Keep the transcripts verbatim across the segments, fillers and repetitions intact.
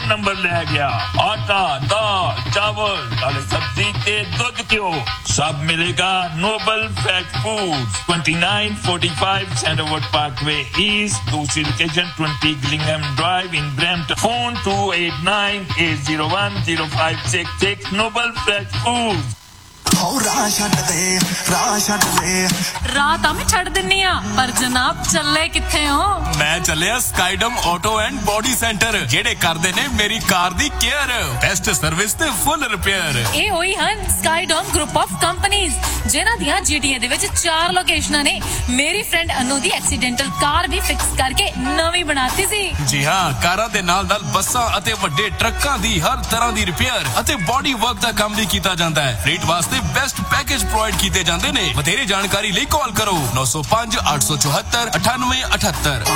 Number ले गया। आटा, दाल, चावल, दाल सब्जी ते दूध क्यों सब मिलेगा Nobel fresh food twenty-nine forty-five Sandalwood Parkway East, दूसरी location twenty Gillingham Drive in Brampton. Phone two eight nine eight zero one zero five six six. Noble Fresh Foods. हो राह छड़ दे राह छड़ दे राह ਤਾਂ ਮੈਂ ਛੱਡ ਦਿੰਨੀ ਆ ਪਰ ਜਨਾਬ ਚੱਲੇ ਕਿੱਥੇ ਹੋ ਮੈਂ ਚੱਲਿਆ ਸਕਾਈਡਮ ਆਟੋ ਐਂਡ ਬੋਡੀ ਸੈਂਟਰ ਜਿਹੜੇ ਕਰਦੇ ਨੇ ਮੇਰੀ ਕਾਰ ਦੀ ਕੇਅਰ ਬੈਸਟ ਸਰਵਿਸ ਤੇ ਫੁੱਲ ਰਿਪੇਅਰ ਇਹ ਹੋਈ ਹਨ ਸਕਾਈਡਮ ਗਰੁੱਪ ਆਫ ਕੰਪਨੀਆਂ ਜਿਨ੍ਹਾਂ ਦੀਆਂ ਜੀਟੀਏ ਦੇ ਵਿੱਚ ਚਾਰ ਲੋਕੇਸ਼ਨਾਂ ਨੇ ਮੇਰੀ ਫਰੈਂਡ ਅਨੂ ਦੀ ਐਕਸੀਡੈਂਟਲ ਕਾਰ ਵੀ ਫਿਕਸ ਕਰਕੇ ਨਵੀਂ ਬਣਾਤੀ ਸੀ ਜੀ ਹਾਂ ਕਾਰਾਂ ਦੇ ਨਾਲ ਨਾਲ ਬੱਸਾਂ ਅਤੇ ਵੱਡੇ ਟਰੱਕਾਂ ਦੀ ਹਰ ਤਰ੍ਹਾਂ ਦੀ ਰਿਪੇਅਰ ਅਤੇ ਬੋਡੀ ਵਰਕ ਦਾ ਕੰਮ ਵੀ ਕੀਤਾ ਜਾਂਦਾ ਹੈ ਰੇਟ ਵਾਸਤੇ बेस्ट पैकेज प्रोवाइड किए जाते ने बतेरे जानकारी लिए कॉल करो नौ सौ पांच आठ सौ चौहत्तर अठानवे अठहत्तर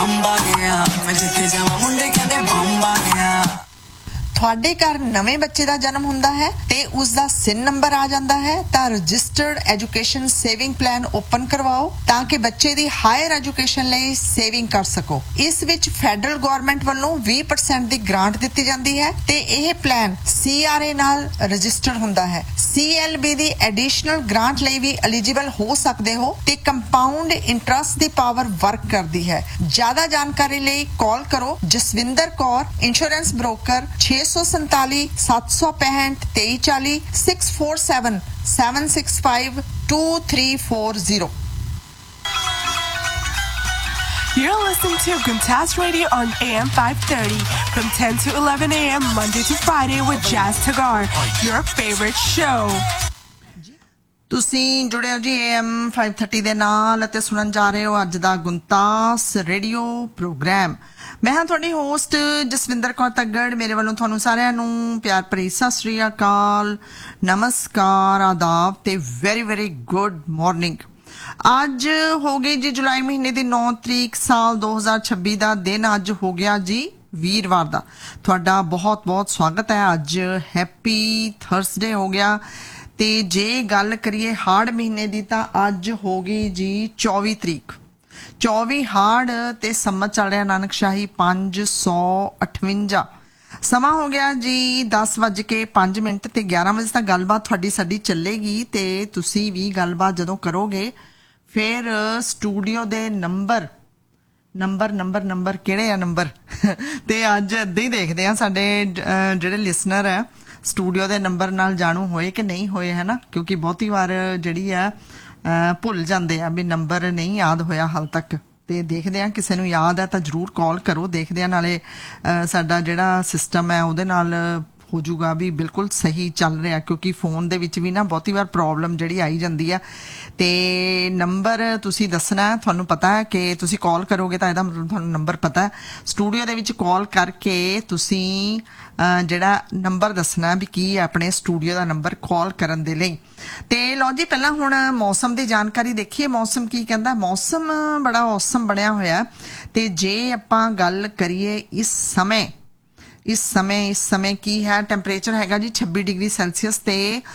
ਤੁਹਾਡੇ ਘਰ ਨਵੇਂ ਬੱਚੇ ਦਾ ਜਨਮ ਹੁੰਦਾ ਹੈ ਤੇ ਉਸ ਦਾ ਸਿਨ ਨੰਬਰ ਆ ਜਾਂਦਾ ਹੈ ਤਾਂ registered education saving plan open ਕਰਵਾਓ ਤਾਂ ਕਿ ਬੱਚੇ ਦੀ ਹਾਇਰ ਐਜੂਕੇਸ਼ਨ ਲਈ ਸੇਵਿੰਗ ਕਰ ਸਕੋ ਇਸ ਵਿੱਚ ਫੈਡਰਲ ਗਵਰਨਮੈਂਟ ਵੱਲੋਂ twenty percent ਦੀ ਗ੍ਰਾਂਟ ਦਿੱਤੀ ਜਾਂਦੀ ਹੈ ਤੇ ਇਹ ਪਲਾਨ ਸੀ ਆਰ ਏ ਨਾਲ ਰਜਿਸਟਰਡ ਹੁੰਦਾ ਹੈ ਸੀ ਐਲ ਬੀ ਦੀ ਐਡੀਸ਼ਨਲ ਗ੍ਰਾਂਟ ਲਈ ਵੀ ਐਲੀਜੀਬਲ ਹੋ ਸਕਦੇ ਹੋ ਤੇ ਕੰਪਾਊਂਡ ਇੰਟਰਸਟ ਦੀ ਪਾਵਰ ਵਰਕ ਕਰਦੀ ਹੈ ਜ਼ਿਆਦਾ ਜਾਣਕਾਰੀ ਲਈ ਕਾਲ ਕਰੋ Jaswinder Kaur insurance broker six seven seven seven five zero three four six four seven seven six five two three four zero. You're listening to Guntas Radio on A M five thirty from ten to eleven a m Monday to Friday with Jazz Tagar, your favorite show. ਤੁਸੀਂ ਜੁੜੇ ਹੋ ਜੀ A M five thirty ਦੇ ਨਾਲ ਅਤੇ ਸੁਣਨ ਜਾ ਰਹੇ ਹੋ ਅੱਜ ਦਾ ਗੁੰਤਾਸ ਰੇਡੀਓ ਪ੍ਰੋਗਰਾਮ ਮੈਂ ਹਾਂ ਤੁਹਾਡੀ ਹੋਸਟ ਜਸਵਿੰਦਰ ਕੌਰ ਤੱਗੜ ਮੇਰੇ ਵੱਲੋਂ ਤੁਹਾਨੂੰ ਸਾਰਿਆਂ ਨੂੰ ਪਿਆਰ ਭਰੀ ਸਤਿ ਸ੍ਰੀ ਅਕਾਲ ਨਮਸਕਾਰ ਆਦਾਬ ਤੇ ਵੈਰੀ ਵੈਰੀ ਗੁੱਡ ਮਾਰਨਿੰਗ ਅੱਜ ਹੋ ਗਈ ਜੀ ਜੁਲਾਈ ਮਹੀਨੇ ਦੀ ਨੌ ਤਰੀਕ ਸਾਲ two thousand twenty-six ਦਾ ਦਿਨ ਅੱਜ ਹੋ ਗਿਆ ਜੀ ਵੀਰਵਾਰ ਦਾ ਤੁਹਾਡਾ ਬਹੁਤ ਬਹੁਤ ਸਵਾਗਤ ਹੈ ਅੱਜ ਹੈਪੀ ਥਰਸਡੇ ਹੋ ਗਿਆ ਤੇ ਜੇ ਗੱਲ ਕਰੀਏ ਹਾੜ ਮਹੀਨੇ ਦੀ ਤਾਂ ਅੱਜ ਹੋ ਗਈ ਜੀ ਚੌਵੀ ਤਰੀਕ ਚੌਵੀ ਹਾੜ ਤੇ ਸੰਮਤ ਚੱਲ ਰਿਹਾ ਨਾਨਕਸ਼ਾਹੀ ਪੰਜ ਸੌ ਅਠਵੰਜਾ ਸਮਾਂ ਹੋ ਗਿਆ ਜੀ ਦਸ ਵੱਜ ਕੇ ਪੰਜ ਮਿੰਟ ਤੇ ਗਿਆਰਾਂ ਵਜੇ ਤੱਕ ਗੱਲਬਾਤ ਤੁਹਾਡੀ ਸਾਡੀ ਚੱਲੇਗੀ ਤੇ ਤੁਸੀਂ ਵੀ ਗੱਲਬਾਤ ਜਦੋਂ ਕਰੋਗੇ ਫਿਰ ਸਟੂਡੀਓ ਦੇ ਨੰਬਰ ਨੰਬਰ ਨੰਬਰ ਨੰਬਰ ਕਿਹੜੇ ਆ ਨੰਬਰ ਤੇ ਅੱਜ ਏਦਾਂ ਹੀ ਦੇਖਦੇ ਆ ਸਾਡੇ ਜਿਹੜੇ ਲਿਸਨਰ ਹੈ ਸਟੂਡੀਓ ਦੇ ਨੰਬਰ ਨਾਲ ਜਾਣੂ ਹੋਏ ਕਿ ਨਹੀਂ ਹੋਏ ਹੈ ਨਾ ਕਿਉਂਕਿ ਬਹੁਤੀ ਵਾਰ ਜਿਹੜੀ ਆ ਭੁੱਲ ਜਾਂਦੇ ਆ ਵੀ ਨੰਬਰ ਨਹੀਂ ਯਾਦ ਹੋਇਆ ਹਾਲ ਤੱਕ ਤੇ ਦੇਖਦੇ ਆ ਕਿਸੇ ਨੂੰ ਯਾਦ ਹੈ ਤਾਂ ਜ਼ਰੂਰ ਕਾਲ ਕਰੋ ਦੇਖਦੇ ਆ ਨਾਲੇ ਸਾਡਾ ਜਿਹੜਾ ਸਿਸਟਮ ਹੈ ਉਹਦੇ ਨਾਲ ਹੋ ਜਾਊਗਾ ਵੀ ਬਿਲਕੁਲ ਸਹੀ ਚੱਲ ਰਿਹਾ ਕਿਉਂਕਿ ਫੋਨ ਦੇ ਵਿੱਚ ਵੀ ਨਾ ਬਹੁਤੀ ਵਾਰ ਪ੍ਰੋਬਲਮ ਜਿਹੜੀ ਆਈ ਜਾਂਦੀ ਆ ਤੇ ਨੰਬਰ ਤੁਸੀਂ ਦੱਸਣਾ ਤੁਹਾਨੂੰ ਪਤਾ ਹੈ ਕਿ ਤੁਸੀਂ ਕਾਲ ਕਰੋਗੇ ਤਾਂ ਇਹਦਾ ਮਤਲਬ ਤੁਹਾਨੂੰ ਨੰਬਰ ਪਤਾ ਹੈ ਸਟੂਡੀਓ ਦੇ ਵਿੱਚ ਕਾਲ ਕਰਕੇ ਤੁਸੀਂ ਜਿਹੜਾ ਨੰਬਰ ਦੱਸਣਾ ਵੀ ਕੀ ਹੈ ਆਪਣੇ ਸਟੂਡੀਓ ਦਾ ਨੰਬਰ ਕਾਲ ਕਰਨ ਦੇ ਲਈ ਤੇ ਲਓ ਜੀ ਪਹਿਲਾਂ ਹੁਣ ਮੌਸਮ ਦੀ ਜਾਣਕਾਰੀ ਦੇਖੀਏ ਮੌਸਮ ਕੀ ਕਹਿੰਦਾ ਮੌਸਮ ਬੜਾ ਔਸਮ ਬਣਿਆ ਹੋਇਆ ਤੇ ਜੇ ਆਪਾਂ ਗੱਲ ਕਰੀਏ ਇਸ ਸਮੇਂ ਇਸ ਸਮੇਂ ਇਸ ਸਮੇਂ ਕੀ ਹੈ ਟੈਂਪਰੇਚਰ ਹੈਗਾ ਜੀ ਛੱਬੀ ਡਿਗਰੀ ਸੈਲਸੀਅਸ ਤੇ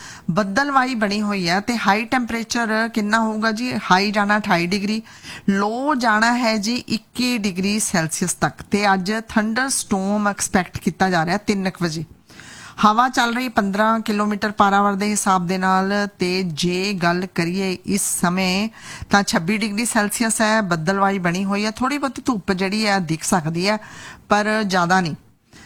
ਬੱਦਲਵਾਈ ਬਣੀ ਹੋਈ ਹੈ ਤੇ ਹਾਈ ਟੈਂਪਰੇਚਰ ਕਿੰਨਾ ਹੋਊਗਾ ਜੀ ਹਾਈ ਜਾਣਾ ਅਠਾਈ ਡਿਗਰੀ ਲੋ ਜਾਣਾ ਹੈ ਜੀ ਇੱਕੀ ਡਿਗਰੀ ਸੈਲਸੀਅਸ ਤੱਕ ਤੇ ਅੱਜ ਥੰਡਰ ਸਟੋਰਮ ਐਕਸਪੈਕਟ ਕੀਤਾ ਜਾ ਰਿਹਾ ਤਿੰਨ ਵਜੇ ਹਵਾ ਚੱਲ ਰਹੀ ਪੰਦਰਾਂ ਕਿਲੋਮੀਟਰ ਪਰ ਆਵਰ ਦੇ ਹਿਸਾਬ ਦੇ ਨਾਲ ਤੇ ਜੇ ਗੱਲ ਕਰੀਏ ਇਸ ਸਮੇਂ ਤਾਂ ਛੱਬੀ ਡਿਗਰੀ ਸੈਲਸੀਅਸ ਹੈ ਬੱਦਲਵਾਈ ਬਣੀ ਹੋਈ ਹੈ ਥੋੜੀ ਬਹੁਤੀ ਧੁੱਪ ਜਿਹੜੀ ਹੈ ਦਿਖ ਸਕਦੀ ਹੈ ਪਰ ਜ਼ਿਆਦਾ ਨਹੀਂ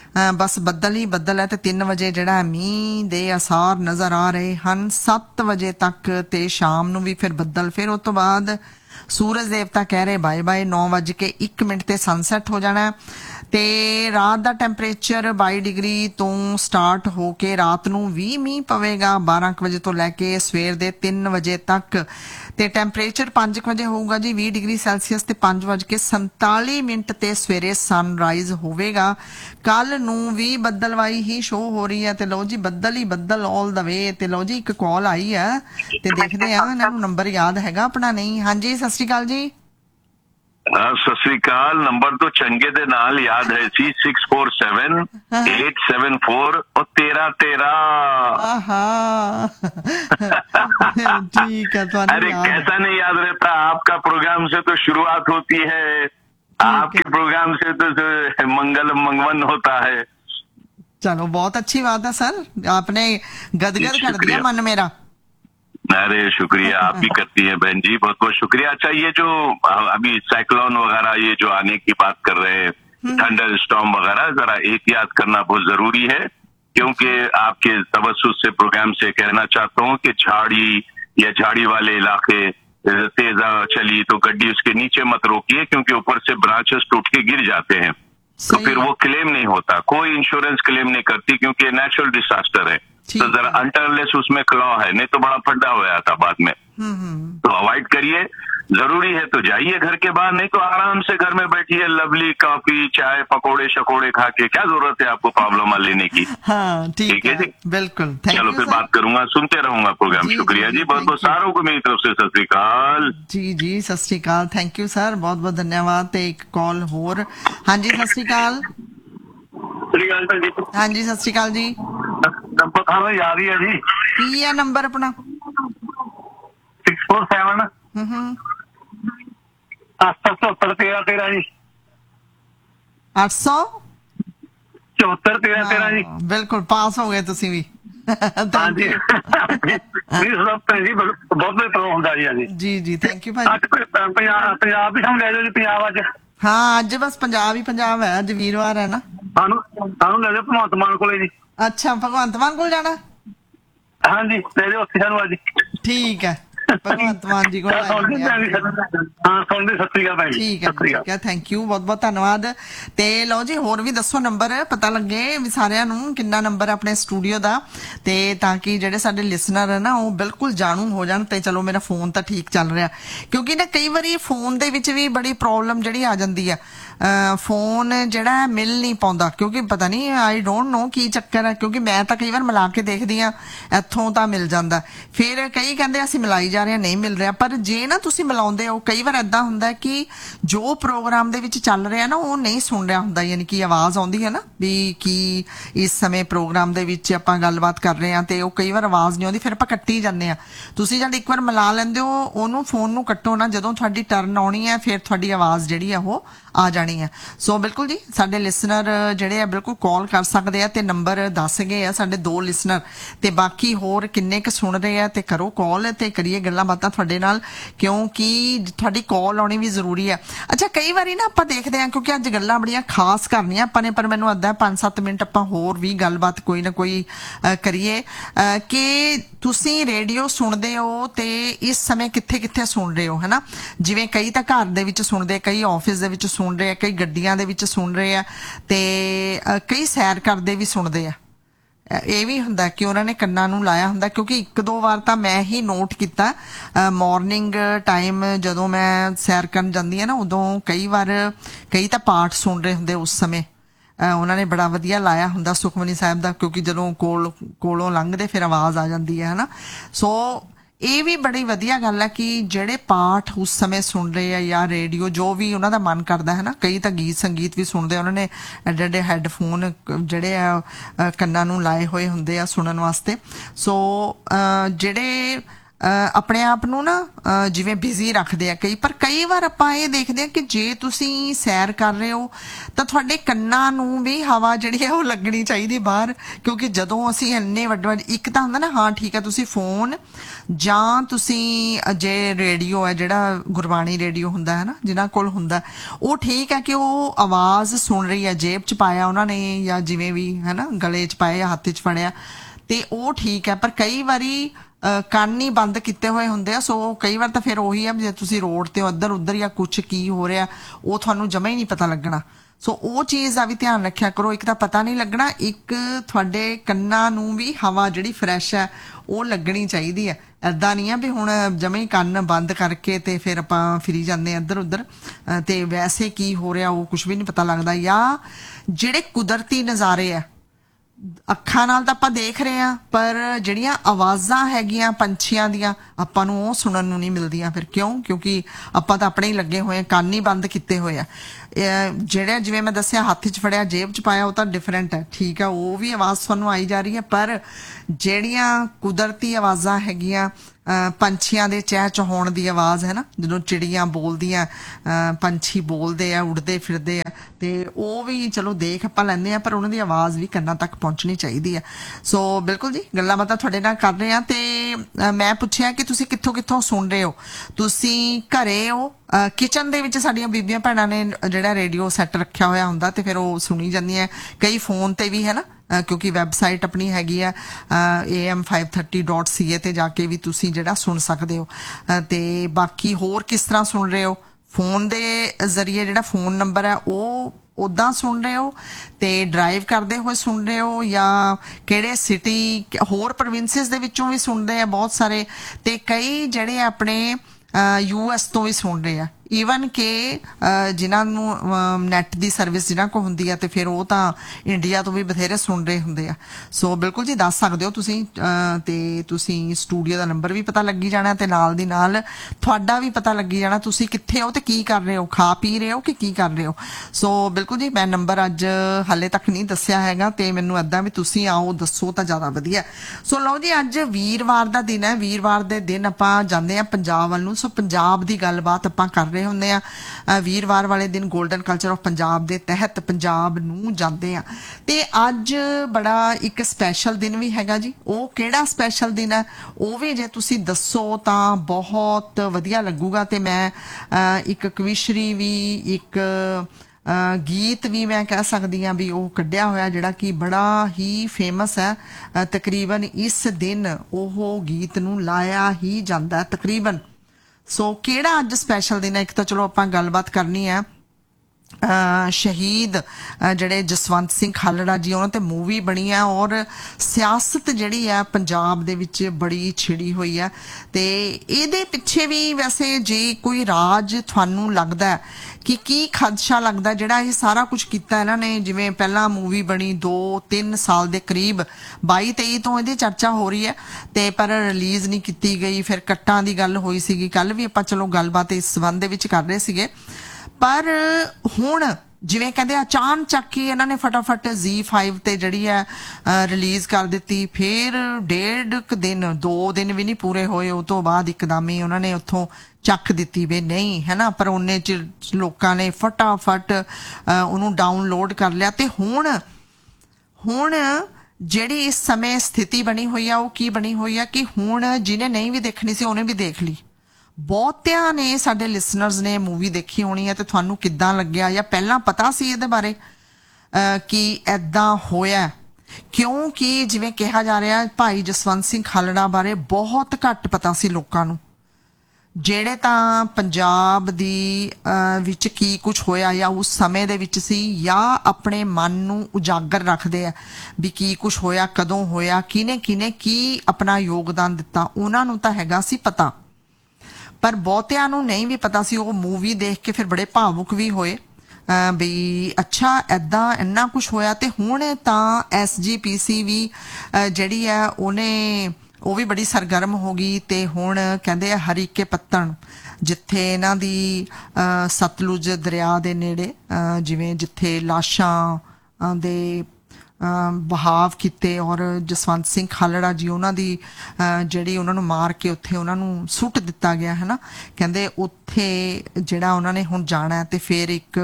ਬਸ ਬੱਦਲ ਹੀ ਬੱਦਲ ਹੈ ਤੇ ਤਿੰਨ ਵਜੇ ਜਿਹੜਾ ਮੀਂਹ ਦੇ ਅਸਾਰ ਨਜ਼ਰ ਆ ਰਹੇ ਹਨ ਸੱਤ ਵਜੇ ਤੱਕ ਤੇ ਸ਼ਾਮ ਨੂੰ ਵੀ ਫਿਰ ਬੱਦਲ ਫਿਰ ਉਸ ਤੋਂ ਬਾਅਦ ਸੂਰਜ ਦੇਵਤਾ ਕਹਿ ਰਹੇ ਬਾਏ ਬਾਏ ਨੌ ਵੱਜ ਕੇ ਇੱਕ ਮਿੰਟ ਤੇ ਸਨਸੈਟ ਹੋ ਜਾਣਾ ਤੇ ਰਾਤ ਦਾ ਟੈਂਪਰੇਚਰ ਬਾਈ ਡਿਗਰੀ ਤੋਂ ਸਟਾਰਟ ਹੋ ਕੇ ਰਾਤ ਨੂੰ ਵੀ ਮੀਂਹ ਪਵੇਗਾ ਬਾਰਾਂ ਵਜੇ ਤੋਂ ਲੈ ਕੇ ਸਵੇਰ ਦੇ ਤਿੰਨ ਵਜੇ ਤੱਕ ਤੇ ਟੈਂਪਰੇਚਰ ਪੰਜ ਵਜੇ ਹੋਊਗਾ ਜੀ ਵੀਹ ਡਿਗਰੀ ਸੈਲਸੀਅਸ ਤੇ ਪੰਜ ਵੱਜ ਕੇ ਸੰਤਾਲੀ ਮਿੰਟ ਤੇ ਸਵੇਰੇ ਸਨਰਾਈਜ਼ ਹੋਵੇਗਾ ਕੱਲ ਨੂੰ ਵੀ ਬੱਦਲਵਾਈ ਹੀ ਸ਼ੋ ਹੋ ਰਹੀ ਹੈ ਤੇ ਲਓ ਜੀ ਬੱਦਲ ਹੀ ਬੱਦਲ ਆਲ ਦਾ ਵੇ ਤੇ ਲਓ ਜੀ ਇੱਕ ਕਾਲ ਆਈ ਹੈ ਤੇ ਦੇਖਦੇ ਆ ਇਹਨਾਂ ਨੂੰ ਨੰਬਰ ਯਾਦ ਹੈਗਾ ਆਪਣਾ ਨਹੀਂ ਹਾਂਜੀ ਸਤਿ ਸ਼੍ਰੀ ਅਕਾਲ ਜੀ हाँ सत श्री अकाल नंबर तो चंगे दे नाल याद है C six four seven eight seven four और तेरह तेरह ठीक है अरे कैसा नहीं याद रहता आपका प्रोग्राम से तो शुरुआत होती है आपके प्रोग्राम से तो मंगल मंगवन होता है चलो बहुत अच्छी बात है सर, आपने गदगद कर दिया मन मेरा। अरे शुक्रिया, आप भी करती हैं बहन जी, बहुत बहुत शुक्रिया। अच्छा, ये जो अभी साइक्लोन वगैरह ये जो आने की बात कर रहे हैं, थंडर स्टॉर्म वगैरह, जरा एहतियात करना बहुत जरूरी है, क्योंकि आपके तवज्जुह से प्रोग्राम से कहना चाहता हूँ कि झाड़ी या झाड़ी वाले इलाके तेज चली तो गड्डी उसके नीचे मत रोकिए, क्योंकि ऊपर से ब्रांचेस टूट के गिर जाते हैं, तो फिर वो क्लेम नहीं होता, कोई इंश्योरेंस क्लेम नहीं करती, क्योंकि ये नेचुरल डिजास्टर है। तो जरा अनटरलेस उसमें क्लॉ है, नहीं तो बड़ा फड्डा हो जाता बाद में, तो अवॉइड करिए। जरूरी है तो जाइए घर के बाहर, नहीं तो आराम से घर में बैठिए, लवली कॉफी चाय पकोड़े शकोड़े खा के, क्या जरूरत है आपको प्रॉब्लम लेने की। हाँ, ठीक है जी, बिल्कुल। चलो फिर बात करूंगा, सुनते रहूंगा प्रोग्राम। शुक्रिया जी, बहुत बहुत सारों को मेरी तरफ से सत श्री अकाल। जी जी, सत श्री अकाल, थैंक यू सर, बहुत बहुत धन्यवाद। ते एक कॉल होर। हाँ जी, सत श्री अकाल। हाँ जी, सत श्री अकाल जी। नंबर थानों याद ही है जी, की है नंबर अपना? सिक्स फोर सेवन अठ सौ चौहत्तर तेरह तेरह जी। अठ सौ चौहत्तर तेरह तेरह जी। बिल्कुल पास हो गए तुसी भी। हाँ जी बहुत बेहतर होंगे जी। हाँ जी जी जी, थैंक यू भाई। पंजाब भी हम ले जाओ जी, पंजाब अज। हाँ, अज बस पंजाब ही पंजाब है, अज वीरवार है ना। सानू सानू ले जाओ भगवंत मान को जी। अच्छा, भगवंत मान को जाना? हाँ जी, ले जाओ उत्थे सानू अज। ठीक है, भगवंत मान जी को ठीक है, थैंक यू, बहुत बहुत धन्यवाद। ते लो जी, होर भी दसो नंबर, पता लगे भी सारिਆਂ ਨੂੰ ਕਿੰਨਾ ਨੰਬਰ ਆਪਣੇ ਸਟੂਡੀਓ ਦਾ, ਤੇ ਤਾਂ ਕਿ ਜਿਹੜੇ ਸਾਡੇ ਲਿਸਨਰ ਹੈ ਨਾ ਉਹ ਬਿਲਕੁਲ ਜਾਣੂ ਹੋ ਜਾਣ। ਤੇ ਚਲੋ ਮੇਰਾ ਫੋਨ ਤਾਂ ਠੀਕ ਚੱਲ ਰਿਹਾ, ਕਿਉਂਕਿ ਨਾ ਕਈ ਵਾਰੀ ਫੋਨ ਦੇ ਵਿੱਚ ਵੀ ਬੜੀ ਪ੍ਰੋਬਲਮ ਜਿਹੜੀ ਆ ਜਾਂਦੀ ਹੈ, ਫੋਨ ਜਿਹੜਾ ਮਿਲ ਨਹੀਂ ਪਾਉਂਦਾ, ਕਿਉਂਕਿ ਪਤਾ ਨਹੀਂ ਆਈ ਡੋਂਟ ਨੋ ਕੀ ਚੱਕਰ ਹੈ, ਕਿਉਂਕਿ ਮੈਂ ਤਾਂ ਕਈ ਵਾਰ ਮਿਲਾ ਕੇ ਦੇਖਦੀ ਆ, ਇੱਥੋਂ ਤਾਂ ਮਿਲ ਜਾਂਦਾ, ਫਿਰ ਕਈ ਕਹਿੰਦੇ ਅਸੀਂ ਮਿਲਾਈ ਜਾ ਰਹੇ ਹਾਂ, ਨਹੀਂ ਮਿਲ ਰਿਹਾ। ਪਰ ਜੇ ਨਾ ਤੁਸੀਂ ਮਿਲਾਉਂਦੇ ਹੋ, ਕਈ ਵਾਰ ਏਦਾਂ ਹੁੰਦਾ ਕਿ ਜੋ ਪ੍ਰੋਗਰਾਮ ਦੇ ਵਿੱਚ ਚੱਲ ਰਿਹਾ ਨਾ ਉਹ ਨਹੀਂ ਸੁਣ ਰਿਹਾ ਹੁੰਦਾ, ਯਾਨੀ ਕਿ ਆਵਾਜ਼ ਆਉਂਦੀ ਹੈ ਨਾ ਵੀ ਕੀ ਇਸ ਸਮੇਂ ਪ੍ਰੋਗਰਾਮ ਦੇ ਵਿੱਚ ਆਪਾਂ ਗੱਲਬਾਤ ਕਰ ਰਹੇ ਹਾਂ, ਤੇ ਉਹ ਕਈ ਵਾਰ ਆਵਾਜ਼ ਨਹੀਂ ਆਉਂਦੀ, ਫਿਰ ਆਪਾਂ ਕੱਟੀ ਜਾਂਦੇ ਆ। ਤੁਸੀਂ ਜਦ ਇੱਕ ਵਾਰ ਮਿਲਾ ਲੈਂਦੇ ਹੋ ਉਹਨੂੰ, ਫੋਨ ਨੂੰ ਕੱਟੋ ਨਾ, ਜਦੋਂ ਤੁਹਾਡੀ ਟਰਨ ਆਉਣੀ ਹੈ ਫਿਰ ਤੁਹਾਡੀ ਆਵਾਜ਼ ਜਿਹੜੀ ਆ ਉਹ ਆ ਜਾਣੀ ਹੈ। ਸੋ ਬਿਲਕੁਲ ਜੀ, ਸਾਡੇ ਲਿਸਨਰ ਜਿਹੜੇ ਆ ਬਿਲਕੁਲ ਕਾਲ ਕਰ ਸਕਦੇ ਆ, ਤੇ ਨੰਬਰ ਦੱਸ ਗਏ ਆ ਸਾਡੇ ਦੋ ਲਿਸਨਰ, ਤੇ ਬਾਕੀ ਹੋਰ ਕਿੰਨੇ ਕੁ ਸੁਣ ਰਹੇ ਆ, ਤੇ ਕਰੋ ਕਾਲ ਤੇ ਕਰੀਏ ਗੱਲਾਂ ਬਾਤਾਂ ਤੁਹਾਡੇ ਨਾਲ, ਕਿਉਂਕਿ ਤੁਹਾਡੀ ਕਾਲ ਆਉਣੀ ਵੀ ਜ਼ਰੂਰੀ ਹੈ। ਅੱਛਾ, ਕਈ ਵਾਰੀ ਨਾ ਆਪਾਂ ਦੇਖਦੇ ਆ, ਕਿਉਂਕਿ ਅੱਜ ਗੱਲਾਂ ਬੜੀਆਂ ਖਾਸ ਕਰਨੀਆਂ ਆਪਾਂ ਨੇ, ਪਰ ਮੈਨੂੰ ਅੱਧਾ ਪੰਜ ਸੱਤ ਮਿੰਟ ਆਪਾਂ ਹੋਰ ਵੀ ਗੱਲਬਾਤ ਕੋਈ ਨਾ ਕੋਈ ਕਰੀਏ, ਕਿ ਤੁਸੀਂ ਰੇਡੀਓ ਸੁਣਦੇ ਹੋ ਤੇ ਇਸ ਸਮੇਂ ਕਿੱਥੇ ਕਿੱਥੇ ਸੁਣ ਰਹੇ ਹੋ, ਹਨਾ। ਜਿਵੇਂ ਕਈ ਤਾਂ ਘਰ ਦੇ ਵਿੱਚ ਸੁਣਦੇ, ਕਈ ਆਫਿਸ ਦੇ ਵਿੱਚ ਸੁਣ ਰਹੇ ਆ, ਕਈ ਗੱਡੀਆਂ ਦੇ ਵਿੱਚ ਸੁਣ ਰਹੇ ਆ, ਤੇ ਕਈ ਸੈਰ ਕਰਦੇ ਵੀ ਸੁਣਦੇ ਆ। ਇਹ ਵੀ ਹੁੰਦਾ ਕਿ ਉਹਨਾਂ ਨੇ ਕੰਨਾਂ ਨੂੰ ਲਾਇਆ ਹੁੰਦਾ, ਕਿਉਂਕਿ ਇੱਕ ਦੋ ਵਾਰ ਤਾਂ ਮੈਂ ਹੀ ਨੋਟ ਕੀਤਾ, ਮਾਰਨਿੰਗ ਟਾਈਮ ਜਦੋਂ ਮੈਂ ਸੈਰ ਕਰਨ ਜਾਂਦੀ ਆ ਨਾ, ਉਦੋਂ ਕਈ ਵਾਰ ਕਈ ਤਾਂ ਪਾਠ ਸੁਣ ਰਹੇ ਹੁੰਦੇ ਉਸ ਸਮੇਂ, ਉਹਨਾਂ ਨੇ ਬੜਾ ਵਧੀਆ ਲਾਇਆ ਹੁੰਦਾ ਸੁਖਮਨੀ ਸਾਹਿਬ ਦਾ, ਕਿਉਂਕਿ ਜਦੋਂ ਕੋਲ ਕੋਲੋਂ ਲੰਘਦੇ ਫਿਰ ਆਵਾਜ਼ ਆ ਜਾਂਦੀ ਹੈ, ਹਨਾ। ਸੋ ਇਹ ਵੀ ਬੜੀ ਵਧੀਆ ਗੱਲ ਹੈ ਕਿ ਜਿਹੜੇ ਪਾਠ ਉਸ ਸਮੇਂ ਸੁਣ ਰਹੇ ਆ, ਜਾਂ ਰੇਡੀਓ ਜੋ ਵੀ ਉਹਨਾਂ ਦਾ ਮਨ ਕਰਦਾ ਹੈ ਨਾ, ਕਈ ਤਾਂ ਗੀਤ ਸੰਗੀਤ ਵੀ ਸੁਣਦੇ, ਉਹਨਾਂ ਨੇ ਐਡੇ ਐਡੇ ਹੈੱਡਫੋਨ ਜਿਹੜੇ ਆ ਕੰਨਾਂ ਨੂੰ ਲਾਏ ਹੋਏ ਹੁੰਦੇ ਆ ਸੁਣਨ ਵਾਸਤੇ। ਸੋ ਜਿਹੜੇ ਆਪਣੇ ਆਪ ਨੂੰ ਨਾ ਜਿਵੇਂ ਬਿਜ਼ੀ ਰੱਖਦੇ ਆ ਕਈ, ਪਰ ਕਈ ਵਾਰ ਆਪਾਂ ਇਹ ਦੇਖਦੇ ਆ ਕਿ ਜੇ ਤੁਸੀਂ ਸੈਰ ਕਰ ਰਹੇ ਹੋ ਤਾਂ ਤੁਹਾਡੇ ਕੰਨਾਂ ਨੂੰ ਵੀ ਹਵਾ ਜਿਹੜੀ ਹੈ ਉਹ ਲੱਗਣੀ ਚਾਹੀਦੀ ਬਾਹਰ, ਕਿਉਂਕਿ ਜਦੋਂ ਅਸੀਂ ਇੰਨੇ ਵੱਡੇ ਵੱਡੇ, ਇੱਕ ਤਾਂ ਹੁੰਦਾ ਨਾ, ਹਾਂ ਠੀਕ ਹੈ ਤੁਸੀਂ ਫੋਨ ਜਾਂ ਤੁਸੀਂ ਜੇ ਰੇਡੀਓ ਹੈ ਜਿਹੜਾ ਗੁਰਬਾਣੀ ਰੇਡੀਓ ਹੁੰਦਾ ਹੈ ਨਾ ਜਿਨ੍ਹਾਂ ਕੋਲ ਹੁੰਦਾ, ਉਹ ਠੀਕ ਹੈ ਕਿ ਉਹ ਆਵਾਜ਼ ਸੁਣ ਰਹੀ ਹੈ, ਜੇਬ 'ਚ ਪਾਇਆ ਉਹਨਾਂ ਨੇ ਜਾਂ ਜਿਵੇਂ ਵੀ ਹੈ ਨਾ, ਗਲੇ 'ਚ ਪਾਇਆ, ਹੱਥ 'ਚ ਫੜਿਆ, ਤੇ ਉਹ ਠੀਕ ਹੈ। ਪਰ ਕਈ ਵਾਰੀ ਕੰਨ ਹੀ ਬੰਦ ਕੀਤੇ ਹੋਏ ਹੁੰਦੇ ਆ, ਸੋ ਕਈ ਵਾਰ ਤਾਂ ਫਿਰ ਉਹੀ ਆ, ਜੇ ਤੁਸੀਂ ਰੋਡ ਤੇ ਇੱਧਰ ਉੱਧਰ ਜਾਂ ਕੁਛ ਕੀ ਹੋ ਰਿਹਾ ਉਹ ਤੁਹਾਨੂੰ ਜਮਾ ਹੀ ਨਹੀਂ ਪਤਾ ਲੱਗਣਾ। ਸੋ ਉਹ ਚੀਜ਼ ਦਾ ਵੀ ਧਿਆਨ ਰੱਖਿਆ ਕਰੋ, ਇੱਕ ਤਾਂ ਪਤਾ ਨਹੀਂ ਲੱਗਣਾ, ਇੱਕ ਤੁਹਾਡੇ ਕੰਨਾਂ ਨੂੰ ਵੀ ਹਵਾ ਜਿਹੜੀ ਫਰੈਸ਼ ਹੈ ਉਹ ਲੱਗਣੀ ਚਾਹੀਦੀ ਹੈ। ਏਦਾਂ ਨਹੀਂ ਆ ਵੀ ਹੁਣ ਜਮੇ ਹੀ ਕੰਨ ਬੰਦ ਕਰਕੇ ਤੇ ਫਿਰ ਆਪਾਂ ਫਿਰੀ ਜਾਂਦੇ ਹਾਂ ਇੱਧਰ ਉੱਧਰ, ਤੇ ਵੈਸੇ ਕੀ ਹੋ ਰਿਹਾ ਉਹ ਕੁਛ ਵੀ ਨਹੀਂ ਪਤਾ ਲੱਗਦਾ। ਜਾਂ ਜਿਹੜੇ ਕੁਦਰਤੀ ਨਜ਼ਾਰੇ ਆ, ਅੱਖਾਂ ਨਾਲ ਤਾਂ ਆਪਾਂ ਦੇਖ ਰਹੇ ਹਾਂ, ਪਰ ਜਿਹੜੀਆਂ ਆਵਾਜ਼ਾਂ ਹੈਗੀਆਂ ਪੰਛੀਆਂ ਦੀਆਂ ਆਪਾਂ ਨੂੰ ਉਹ ਸੁਣਨ ਨੂੰ ਨਹੀਂ ਮਿਲਦੀਆਂ। ਫਿਰ ਕਿਉਂ? ਕਿਉਂਕਿ ਆਪਾਂ ਤਾਂ ਆਪਣੇ ਹੀ ਲੱਗੇ ਹੋਏ, ਕੰਨ ਹੀ ਬੰਦ ਕੀਤੇ ਹੋਏ ਆ। ਜਿਹੜੇ ਜਿਵੇਂ ਮੈਂ ਦੱਸਿਆ ਹੱਥ 'ਚ ਫੜਿਆ ਜੇਬ 'ਚ ਪਾਇਆ ਉਹ ਤਾਂ ਡਿਫਰੈਂਟ ਹੈ, ਠੀਕ ਆ, ਉਹ ਵੀ ਆਵਾਜ਼ ਤੁਹਾਨੂੰ ਆਈ ਜਾ ਰਹੀ ਹੈ। ਪਰ ਜਿਹੜੀਆਂ ਕੁਦਰਤੀ ਆਵਾਜ਼ਾਂ ਹੈਗੀਆਂ, ਪੰਛੀਆਂ ਦੇ ਚਹਿ ਚਹਾਉਣ ਦੀ ਆਵਾਜ਼ ਹੈ ਨਾ, ਜਦੋਂ ਚਿੜੀਆਂ ਬੋਲਦੀਆਂ, ਪੰਛੀ ਬੋਲਦੇ ਆ, ਉੱਡਦੇ ਫਿਰਦੇ ਆ, ਤੇ ਉਹ ਵੀ ਚਲੋ ਦੇਖ ਆਪਾਂ ਲੈਂਦੇ ਆ, ਪਰ ਉਹਨਾਂ ਦੀ ਆਵਾਜ਼ ਵੀ ਕੰਨਾਂ ਤੱਕ ਪਹੁੰਚਣੀ ਚਾਹੀਦੀ ਹੈ। ਸੋ ਬਿਲਕੁਲ ਜੀ, ਗੱਲਾਂ ਬਾਤਾਂ ਤੁਹਾਡੇ ਨਾਲ ਕਰ ਰਹੇ ਹਾਂ। ਤੇ ਮੈਂ ਪੁੱਛਿਆ ਕਿ ਤੁਸੀਂ ਕਿੱਥੋਂ ਕਿੱਥੋਂ ਸੁਣ ਰਹੇ ਹੋ? ਤੁਸੀਂ ਘਰੇ ਹੋ, ਕਿਚਨ ਦੇ ਵਿੱਚ ਸਾਡੀਆਂ ਬੀਬੀਆਂ ਭੈਣਾਂ ਨੇ ਜਿਹੜਾ ਰੇਡੀਓ ਸੈੱਟ ਰੱਖਿਆ ਹੋਇਆ ਹੁੰਦਾ ਤੇ ਫਿਰ ਉਹ ਸੁਣੀ ਜਾਂਦੀਆਂ, ਕਈ ਫੋਨ ਤੇ ਵੀ ਹੈ ਨਾ, ਕਿਉਂਕਿ ਵੈਬਸਾਈਟ ਆਪਣੀ ਹੈਗੀ ਆ A M five thirty dot ਸੀ ਏ ਤੇ ਜਾ ਕੇ ਵੀ ਤੁਸੀਂ ਜਿਹੜਾ ਸੁਣ ਸਕਦੇ ਹੋ। ਤੇ ਬਾਕੀ ਹੋਰ ਕਿਸ ਤਰ੍ਹਾਂ ਸੁਣ ਰਹੇ ਹੋ? ਫੋਨ ਦੇ ਜ਼ਰੀਏ ਜਿਹੜਾ ਫੋਨ ਨੰਬਰ ਹੈ ਉਹ ਉੱਦਾਂ ਸੁਣ ਰਹੇ ਹੋ, ਤੇ ਡਰਾਈਵ ਕਰਦੇ ਹੋਏ ਸੁਣ ਰਹੇ ਹੋ, ਜਾਂ ਕਿਹੜੇ ਸਿਟੀ ਹੋਰ ਪ੍ਰੋਵਿੰਸਿਸ ਦੇ ਵਿੱਚੋਂ ਵੀ ਸੁਣਦੇ ਆ ਬਹੁਤ ਸਾਰੇ, ਤੇ ਕਈ ਜਿਹੜੇ ਆਪਣੇ ਯੂ ਐਸ ਤੋਂ ਵੀ ਸੁਣ ਰਹੇ ਆ, ਈਵਨ ਕਿ ਜਿਨ੍ਹਾਂ ਨੂੰ ਨੈਟ ਦੀ ਸਰਵਿਸ ਜਿਨ੍ਹਾਂ ਕੋਲ ਹੁੰਦੀ ਆ, ਤੇ ਫਿਰ ਉਹ ਤਾਂ ਇੰਡੀਆ ਤੋਂ ਵੀ ਬਥੇਰੇ ਸੁਣ ਰਹੇ ਹੁੰਦੇ ਆ। ਸੋ ਬਿਲਕੁਲ ਜੀ, ਦੱਸ ਸਕਦੇ ਹੋ ਤੁਸੀਂ, ਤੇ ਤੁਸੀਂ ਸਟੂਡੀਓ ਦਾ ਨੰਬਰ ਵੀ ਪਤਾ ਲੱਗੀ ਜਾਣਾ, ਤੇ ਨਾਲ ਦੀ ਨਾਲ ਤੁਹਾਡਾ ਵੀ ਪਤਾ ਲੱਗੀ ਜਾਣਾ ਤੁਸੀਂ ਕਿੱਥੇ ਹੋ ਤੇ ਕੀ ਕਰ ਰਹੇ ਹੋ, ਖਾ ਪੀ ਰਹੇ ਹੋ ਕਿ ਕੀ ਕਰ ਰਹੇ ਹੋ। ਸੋ ਬਿਲਕੁਲ ਜੀ, ਮੈਂ ਨੰਬਰ ਅੱਜ ਹਾਲੇ ਤੱਕ ਨਹੀਂ ਦੱਸਿਆ ਹੈਗਾ, ਤੇ ਮੈਨੂੰ ਇੱਦਾਂ ਵੀ ਤੁਸੀਂ ਆਓ ਦੱਸੋ ਤਾਂ ਜ਼ਿਆਦਾ ਵਧੀਆ। ਸੋ ਲਓ ਜੀ, ਅੱਜ ਵੀਰਵਾਰ ਦਾ ਦਿਨ ਹੈ। ਵੀਰਵਾਰ ਦੇ ਦਿਨ ਆਪਾਂ ਜਾਂਦੇ ਹਾਂ ਪੰਜਾਬ ਵੱਲ ਨੂੰ। ਸੋ ਪੰਜਾਬ ਦੀ ਗੱਲਬਾਤ ਆਪਾਂ ਕਰ ਰਹੇ ਹੁੰਦੇ ਆ। ਵੀਰਵਾਰ ਵਾਲੇ ਦਿਨ ਗੋਲਡਨ ਕਲਚਰ ਆਫ ਪੰਜਾਬ ਦੇ ਤਹਿਤ ਪੰਜਾਬ ਨੂੰ ਜਾਂਦੇ ਆ। ਤੇ ਅੱਜ ਬੜਾ ਇੱਕ ਸਪੈਸ਼ਲ ਦਿਨ ਵੀ ਹੈਗਾ ਜੀ। ਉਹ ਕਿਹੜਾ ਸਪੈਸ਼ਲ ਦਿਨ ਹੈ ਉਹ ਵੀ ਜੇ ਤੁਸੀਂ ਦੱਸੋ ਤਾਂ ਬਹੁਤ ਵਧੀਆ ਲੱਗੂਗਾ। ਤੇ ਮੈਂ ਇੱਕ ਕਵਿਸ਼ਰੀ ਵੀ, ਇੱਕ ਗੀਤ ਵੀ ਮੈਂ ਕਹਿ ਸਕਦੀ ਹਾਂ ਵੀ ਉਹ ਕੱਢਿਆ ਹੋਇਆ, ਜਿਹੜਾ ਕਿ ਬੜਾ ਹੀ ਫੇਮਸ ਹੈ। ਤਕਰੀਬਨ ਇਸ ਦਿਨ ਉਹ ਗੀਤ ਨੂੰ ਲਾਇਆ ਹੀ ਜਾਂਦਾ ਤਕਰੀਬਨ। ਸੋ ਕਿਹੜਾ ਅੱਜ ਸਪੈਸ਼ਲ ਦਿਨ ਹੈ? ਇੱਕ ਤਾਂ ਚਲੋ ਆਪਾਂ ਗੱਲਬਾਤ ਕਰਨੀ ਹੈ ਸ਼ਹੀਦ ਜਿਹੜੇ ਜਸਵੰਤ ਸਿੰਘ ਖਾਲੜਾ ਜੀ, ਉਹਨਾਂ ਤੇ ਮੂਵੀ ਬਣੀ ਹੈ, ਔਰ ਸਿਆਸਤ ਜਿਹੜੀ ਹੈ ਪੰਜਾਬ ਦੇ ਵਿੱਚ ਬੜੀ ਛਿੜੀ ਹੋਈ ਹੈ। ਤੇ ਇਹਦੇ ਪਿੱਛੇ ਵੀ ਵੈਸੇ ਜੇ ਕੋਈ ਰਾਜ ਤੁਹਾਨੂੰ ਲੱਗਦਾ ਕਿ ਕੀ ਖਦਸ਼ਾ ਲੱਗਦਾ ਜਿਹੜਾ ਇਹ ਸਾਰਾ ਕੁਝ ਕੀਤਾ ਇਹਨਾਂ ਨੇ? ਜਿਵੇਂ ਪਹਿਲਾਂ ਮੂਵੀ ਬਣੀ ਦੋ ਤਿੰਨ ਸਾਲ ਦੇ ਕਰੀਬ, ਬਾਈ ਤੇਈ ਤੋਂ ਇਹਦੀ ਚਰਚਾ ਹੋ ਰਹੀ ਹੈ, ਤੇ ਪਰ ਰਿਲੀਜ਼ ਨਹੀਂ ਕੀਤੀ ਗਈ। ਫਿਰ ਕੱਟਾਂ ਦੀ ਗੱਲ ਹੋਈ ਸੀਗੀ, ਕੱਲ ਵੀ ਆਪਾਂ ਚਲੋ ਗੱਲਬਾਤ ਇਸ ਸੰਬੰਧ ਦੇ ਵਿੱਚ ਕਰ ਰਹੇ ਸੀਗੇ। ਪਰ ਹੁਣ ਜਿਵੇਂ ਕਹਿੰਦੇ ਅਚਾਨਚੱਕ ਹੀ ਇਹਨਾਂ ਨੇ ਫਟਾਫਟ ਜ਼ੀ ਫਾਈਵ ਤੇ ਜਿਹੜੀ ਹੈ ਰਿਲੀਜ਼ ਕਰ ਦਿੱਤੀ। ਫਿਰ ਡੇਢ ਕੁ ਦਿਨ, ਦੋ ਦਿਨ ਵੀ ਨਹੀਂ ਪੂਰੇ ਹੋਏ, ਉਹ ਤੋਂ ਬਾਅਦ ਇੱਕਦਮ ਹੀ ਉਹਨਾਂ ਨੇ ਉੱਥੋਂ ਚੱਕ ਦਿੱਤੀ ਵੀ ਨਹੀਂ, ਹੈ ਨਾ। ਪਰ ਉਹਨੇ ਚ ਲੋਕਾਂ ਨੇ ਫਟਾਫਟ ਉਹਨੂੰ ਡਾਊਨਲੋਡ ਕਰ ਲਿਆ। ਤੇ ਹੁਣ ਹੁਣ ਜਿਹੜੀ ਇਸ ਸਮੇਂ ਸਥਿਤੀ ਬਣੀ ਹੋਈ ਆ ਉਹ ਕੀ ਬਣੀ ਹੋਈ ਆ ਕਿ ਹੁਣ ਜਿਹਨੇ ਨਹੀਂ ਵੀ ਦੇਖਣੀ ਸੀ ਉਹਨੇ ਵੀ ਦੇਖ ਲਈ। ਬਹੁਤਿਆਂ ਨੇ ਸਾਡੇ ਲਿਸਨਰਸ ਨੇ ਮੂਵੀ ਦੇਖੀ ਹੋਣੀ ਹੈ, ਤੇ ਤੁਹਾਨੂੰ ਕਿੱਦਾਂ ਲੱਗਿਆ, ਜਾਂ ਪਹਿਲਾਂ ਪਤਾ ਸੀ ਇਹਦੇ ਬਾਰੇ ਕਿ ਐਦਾਂ ਹੋਇਆ? ਕਿਉਂਕਿ ਜਿਵੇਂ ਕਿਹਾ ਜਾ ਰਿਹਾ ਭਾਈ ਜਸਵੰਤ ਸਿੰਘ ਖਾਲੜਾ ਬਾਰੇ ਬਹੁਤ ਘੱਟ ਪਤਾ ਸੀ ਲੋਕਾਂ ਨੂੰ। ਜਿਹੜੇ ਤਾਂ ਪੰਜਾਬ ਦੀ ਵਿੱਚ ਕੀ ਕੁਝ ਹੋਇਆ ਜਾਂ ਉਸ ਸਮੇਂ ਦੇ ਵਿੱਚ ਸੀ, ਜਾਂ ਆਪਣੇ ਮਨ ਨੂੰ ਉਜਾਗਰ ਰੱਖਦੇ ਆ ਵੀ ਕੀ ਕੁਝ ਹੋਇਆ, ਕਦੋਂ ਹੋਇਆ, ਕਿਹਨੇ ਕਿਹਨੇ ਕੀ ਆਪਣਾ ਯੋਗਦਾਨ ਦਿੱਤਾ, ਉਹਨਾਂ ਨੂੰ ਤਾਂ ਹੈਗਾ ਸੀ ਪਤਾ। ਪਰ ਬਹੁਤਿਆਂ ਨੂੰ ਨਹੀਂ ਵੀ ਪਤਾ ਸੀ। ਉਹ ਮੂਵੀ ਦੇਖ ਕੇ ਫਿਰ ਬੜੇ ਭਾਵੁਕ ਵੀ ਹੋਏ ਵੀ ਅੱਛਾ ਐਦਾਂ ਇੰਨਾ ਕੁਝ ਹੋਇਆ। ਤੇ ਹੁਣ ਤਾਂ ਐਸ ਜੀ ਪੀ ਸੀ ਵੀ ਜਿਹੜੀ ਹੈ ਉਹਨੇ ਉਹ ਵੀ ਬੜੀ ਸਰਗਰਮ ਹੋ ਗਈ। ਤੇ ਹੁਣ ਕਹਿੰਦੇ ਆ ਹਰੀਕੇ ਪੱਤਣ, ਜਿੱਥੇ ਇਹਨਾਂ ਦੀ ਸਤਲੁਜ ਦਰਿਆ ਦੇ ਨੇੜੇ, ਜਿਵੇਂ ਜਿੱਥੇ ਲਾਸ਼ਾਂ ਦੇ ਬਹਾਵ ਕੀਤੇ, ਔਰ ਜਸਵੰਤ ਸਿੰਘ ਖਾਲੜਾ ਜੀ ਉਹਨਾਂ ਦੀ ਜਿਹੜੀ ਉਹਨਾਂ ਨੂੰ ਮਾਰ ਕੇ ਉੱਥੇ ਉਹਨਾਂ ਨੂੰ ਸੁੱਟ ਦਿੱਤਾ ਗਿਆ ਹੈ ਨਾ। ਕਹਿੰਦੇ ਉੱਥੇ ਜਿਹੜਾ ਉਹਨਾਂ ਨੇ ਹੁਣ ਜਾਣਾ, ਤੇ ਫਿਰ ਇੱਕ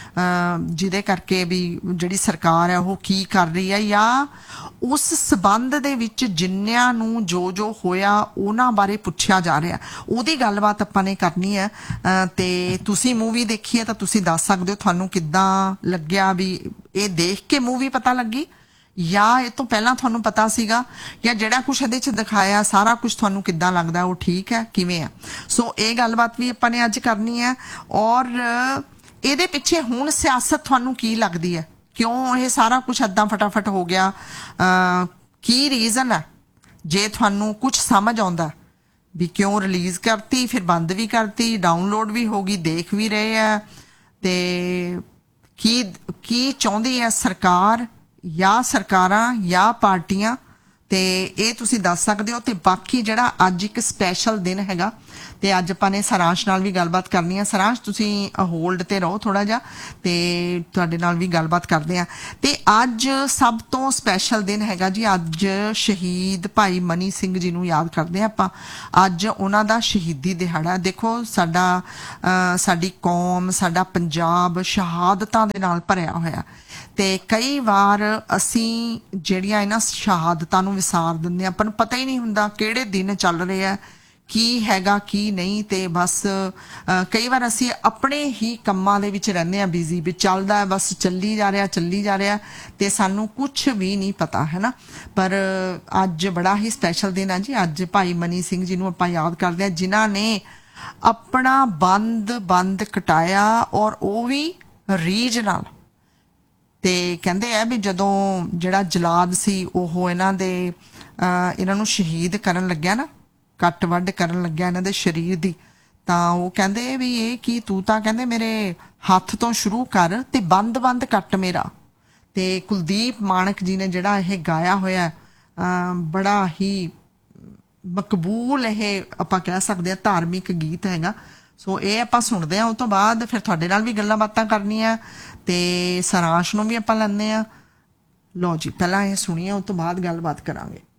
ਜਿਹਦੇ ਕਰਕੇ ਵੀ ਜਿਹੜੀ ਸਰਕਾਰ ਹੈ ਉਹ ਕੀ ਕਰ ਰਹੀ ਹੈ, ਜਾਂ ਉਸ ਸਬੰਧ ਦੇ ਵਿੱਚ ਜਿੰਨਿਆਂ ਨੂੰ ਜੋ ਜੋ ਹੋਇਆ ਉਹਨਾਂ ਬਾਰੇ ਪੁੱਛਿਆ ਜਾ ਰਿਹਾ, ਉਹਦੀ ਗੱਲਬਾਤ ਆਪਾਂ ਨੇ ਕਰਨੀ ਹੈ। ਤੇ ਤੁਸੀਂ ਮੂਵੀ ਦੇਖੀ ਹੈ ਤਾਂ ਤੁਸੀਂ ਦੱਸ ਸਕਦੇ ਹੋ ਤੁਹਾਨੂੰ ਕਿੱਦਾਂ ਲੱਗਿਆ, ਵੀ ਇਹ ਦੇਖ ਕੇ ਮੂਵੀ ਪਤਾ ਲੱਗੀ ਜਾਂ ਇਹ ਤੋਂ ਪਹਿਲਾਂ ਤੁਹਾਨੂੰ ਪਤਾ ਸੀਗਾ, ਜਾਂ ਜਿਹੜਾ ਕੁਛ ਇਹਦੇ ਚ ਦਿਖਾਇਆ ਸਾਰਾ ਕੁਝ ਤੁਹਾਨੂੰ ਕਿੱਦਾਂ ਲੱਗਦਾ, ਉਹ ਠੀਕ ਹੈ ਕਿਵੇਂ ਹੈ। ਸੋ ਇਹ ਗੱਲਬਾਤ ਵੀ ਆਪਾਂ ਨੇ ਅੱਜ ਕਰਨੀ ਹੈ। ਔਰ ਇਹਦੇ ਪਿੱਛੇ ਹੁਣ ਸਿਆਸਤ ਤੁਹਾਨੂੰ ਕੀ ਲੱਗਦੀ ਹੈ? ਕਿਉਂ ਇਹ ਸਾਰਾ ਕੁਝ ਏਦਾਂ ਫਟਾਫਟ ਹੋ ਗਿਆ? ਕੀ ਰੀਜ਼ਨ ਹੈ? ਜੇ ਤੁਹਾਨੂੰ ਕੁਝ ਸਮਝ ਆਉਂਦਾ ਵੀ ਕਿਉਂ ਰਿਲੀਜ਼ ਕਰਤੀ, ਫਿਰ ਬੰਦ ਵੀ ਕਰਤੀ, ਡਾਊਨਲੋਡ ਵੀ ਹੋ ਗਈ, ਦੇਖ ਵੀ ਰਹੇ ਆ, ਤੇ ਕੀ ਕੀ ਚਾਹੁੰਦੀ ਹੈ ਸਰਕਾਰ ਜਾਂ ਸਰਕਾਰਾਂ ਜਾਂ ਪਾਰਟੀਆਂ ਤੇ ਇਹ ਤੁਸੀਂ ਦੱਸ ਸਕਦੇ ਹੋ। ਤੇ ਬਾਕੀ ਜਿਹੜਾ ਅੱਜ ਇੱਕ ਸਪੈਸ਼ਲ ਦਿਨ ਹੈਗਾ ਤੇ ਅੱਜ ਆਪਾਂ ਨੇ ਸਾਰਾਂਸ਼ ਨਾਲ ਵੀ ਗੱਲਬਾਤ ਕਰਨੀ ਆ। ਸਾਰਾਂਸ਼ ਤੁਸੀਂ ਹੋਲਡ ਤੇ ਰਹੋ ਥੋੜਾ ਜਿਹਾ ਤੇ ਤੁਹਾਡੇ ਨਾਲ ਵੀ ਗੱਲਬਾਤ ਕਰਦੇ ਆ। ਤੇ ਅੱਜ ਸਭ ਤੋਂ ਸਪੈਸ਼ਲ ਦਿਨ ਹੈਗਾ ਜੀ, ਅੱਜ ਸ਼ਹੀਦ ਭਾਈ ਮਨੀ ਸਿੰਘ ਜੀ ਨੂੰ ਯਾਦ ਕਰਦੇ ਆ ਆਪਾਂ। ਅੱਜ ਉਹਨਾਂ ਦਾ ਸ਼ਹੀਦੀ ਦਿਹਾੜਾ। ਦੇਖੋ ਸਾਡਾ ਸਾਡੀ ਕੌਮ, ਸਾਡਾ ਪੰਜਾਬ ਸ਼ਹਾਦਤਾਂ ਦੇ ਨਾਲ ਭਰਿਆ ਹੋਇਆ ਤੇ ਕਈ ਵਾਰ ਅਸੀਂ ਜਿਹੜੀਆਂ ਇਹਨਾਂ ਸ਼ਹਾਦਤਾਂ ਨੂੰ ਵਿਸਾਰ ਦਿੰਦੇ ਆ। ਆਪਾਂ ਨੂੰ ਪਤਾ ਹੀ ਨਹੀਂ ਹੁੰਦਾ ਕਿਹੜੇ ਦਿਨ ਚੱਲ ਰਹੇ ਆ, ਕੀ ਹੈਗਾ ਕੀ ਨਹੀਂ। ਤੇ ਬਸ ਕਈ ਵਾਰ ਅਸੀਂ ਆਪਣੇ ਹੀ ਕੰਮਾਂ ਦੇ ਵਿੱਚ ਰਹਿੰਦੇ ਆ, ਬਿਜ਼ੀ ਵੀ ਚੱਲਦਾ ਬਸ ਚੱਲੀ ਜਾ ਰਿਹਾ ਚੱਲੀ ਜਾ ਰਿਹਾ ਤੇ ਸਾਨੂੰ ਕੁਝ ਵੀ ਨਹੀਂ ਪਤਾ ਹੈ ਨਾ। ਪਰ ਅੱਜ ਬੜਾ ਹੀ ਸਪੈਸ਼ਲ ਦਿਨ ਹੈ ਜੀ। ਅੱਜ ਭਾਈ ਮਨੀ ਸਿੰਘ ਜੀ ਨੂੰ ਆਪਾਂ ਯਾਦ ਕਰਦੇ ਆ, ਜਿਨ੍ਹਾਂ ਨੇ ਆਪਣਾ ਬੰਦ ਬੰਦ ਕਟਾਇਆ ਔਰ ਉਹ ਵੀ ਰੀਝ ਨਾਲ। ਤੇ ਕਹਿੰਦੇ ਆ ਵੀ ਜਦੋਂ ਜਿਹੜਾ ਜਲਾਦ ਸੀ ਉਹ ਇਹਨਾਂ ਦੇ ਇਹਨਾਂ ਨੂੰ ਸ਼ਹੀਦ ਕਰਨ ਲੱਗਿਆ ਨਾ, ਕੱਟ ਵੱਢ ਕਰਨ ਲੱਗਿਆ ਇਹਨਾਂ ਦੇ ਸਰੀਰ ਦੀ, ਤਾਂ ਉਹ ਕਹਿੰਦੇ ਵੀ ਇਹ ਕੀ ਤੂੰ ਤਾਂ ਕਹਿੰਦੇ ਮੇਰੇ ਹੱਥ ਤੋਂ ਸ਼ੁਰੂ ਕਰ ਤੇ ਬੰਦ ਬੰਦ ਕੱਟ ਮੇਰਾ। ਤੇ ਕੁਲਦੀਪ ਮਾਣਕ ਜੀ ਨੇ ਜਿਹੜਾ ਇਹ ਗਾਇਆ ਹੋਇਆ ਬੜਾ ਹੀ ਮਕਬੂਲ, ਇਹ ਆਪਾਂ ਕਹਿ ਸਕਦੇ ਹਾਂ ਧਾਰਮਿਕ ਗੀਤ ਹੈਗਾ। ਸੋ ਇਹ ਆਪਾਂ ਸੁਣਦੇ ਹਾਂ, ਉਹ ਤੋਂ ਬਾਅਦ ਫਿਰ ਤੁਹਾਡੇ ਨਾਲ ਵੀ ਗੱਲਾਂ ਬਾਤਾਂ ਕਰਨੀਆਂ ਤੇ ਸਾਰਾਂਸ਼ ਨੂੰ ਵੀ ਆਪਾਂ ਲੈਂਦੇ ਹਾਂ। ਲਓ ਜੀ ਪਹਿਲਾਂ ਇਹ ਸੁਣੀਏ, ਉਹ ਤੋਂ ਬਾਅਦ ਗੱਲਬਾਤ ਕਰਾਂਗੇ।